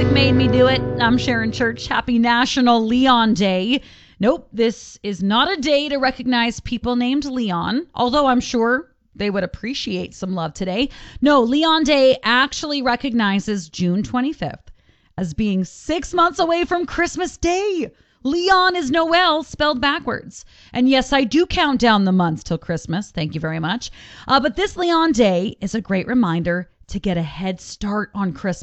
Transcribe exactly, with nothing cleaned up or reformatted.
music made me do it. I'm Sharon Church. Happy National Leon Day. Nope, this is not a day to recognize people named Leon, although I'm sure they would appreciate some love today. No, Leon Day actually recognizes June twenty-fifth as being six months away from Christmas Day. Leon is Noel spelled backwards. And yes, I do count down the months till Christmas. Thank you very much. Uh, but this Leon Day is a great reminder to get a head start on Christmas.